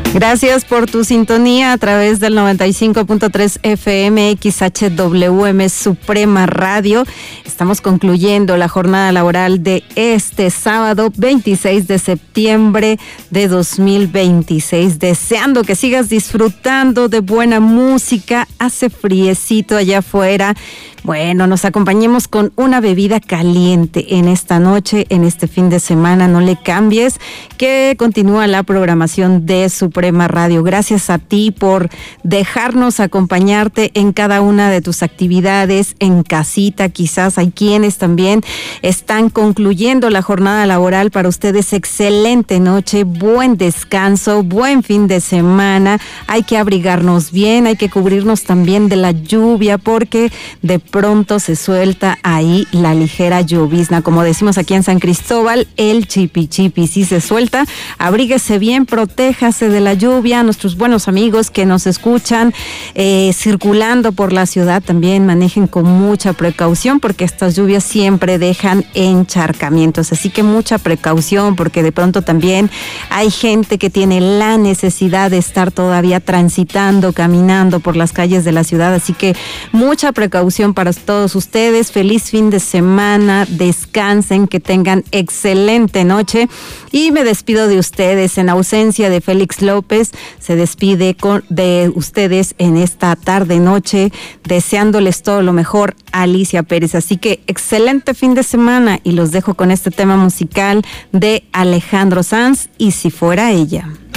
Gracias por tu sintonía a través del 95.3 FM XHWM Suprema Radio. Estamos concluyendo la jornada laboral de este sábado 26 de septiembre de 2026. Deseando que sigas disfrutando de buena música. Hace friecito allá afuera. Bueno, nos acompañemos con una bebida caliente en esta noche, en este fin de semana. No le cambies, que continúa la programación de Suprema Radio. Gracias a ti por dejarnos acompañarte en cada una de tus actividades en casita. Quizás hay quienes también están concluyendo la jornada laboral. Para ustedes, excelente noche, buen descanso, buen fin de semana. Hay que abrigarnos bien, hay que cubrirnos también de la lluvia, porque de pronto se suelta ahí la ligera llovizna. Como decimos aquí en San Cristóbal, el chipi chipi sí se suelta. Abríguese bien, protéjase de la lluvia. Nuestros buenos amigos que nos escuchan circulando por la ciudad también manejen con mucha precaución, porque estas lluvias siempre dejan encharcamientos. Así que mucha precaución, porque de pronto también hay gente que tiene la necesidad de estar todavía transitando, caminando por las calles de la ciudad. Así que mucha precaución para todos ustedes. Feliz fin de semana, descansen, que tengan excelente noche, y me despido de ustedes en ausencia de Félix López. Se despide de ustedes en esta tarde noche, deseándoles todo lo mejor, Alicia Pérez. Así que excelente fin de semana, y los dejo con este tema musical de Alejandro Sanz, Y si fuera ella.